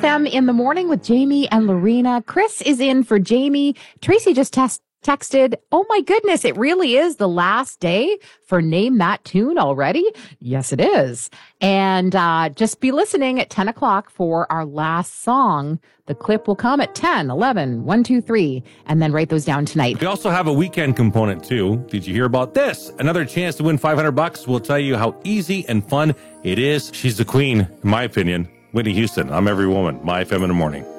FM in the morning with Jamie and Lorena. Chris is in for Jamie. Tracy just texted, oh my goodness, it really is the last day for Name That Tune already? Yes, it is. And just be listening at 10 o'clock for our last song. The clip will come at 10, 11, 1, 2, 3, and then write those down tonight. We also have a weekend component, too. Did you hear about this? Another chance to win $500. We'll tell you how easy and fun it is. She's the queen, in my opinion. Whitney Houston, I'm Every Woman, My FM in the Morning.